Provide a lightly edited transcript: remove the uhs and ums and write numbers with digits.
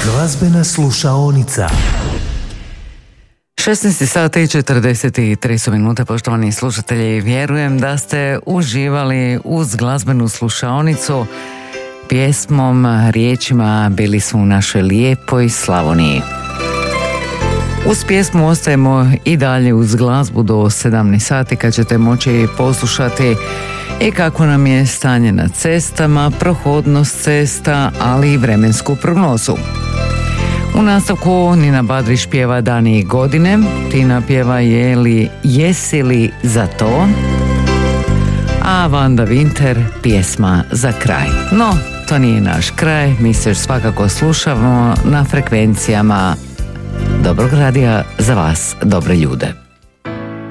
Glazbena slušaonica. 16 sati i 43 minute, poštovani slušatelji. Vjerujem da ste uživali uz glazbenu slušaonicu pjesmom, riječima Bili smo u našoj lijepoj Slavoniji. Uz pjesmu ostajemo i dalje uz glazbu do 17 sati kad ćete moći poslušati i kako nam je stanje na cestama, prohodnost cesta, ali i vremensku prognozu. U nastavku Nina Badrić pjeva Dani i godine, Tina pjeva Jesi li za to, a Vanda Winter pjesma za kraj. No, to nije naš kraj, mi se svakako slušamo na frekvencijama Dobrog radija za vas, dobre ljude.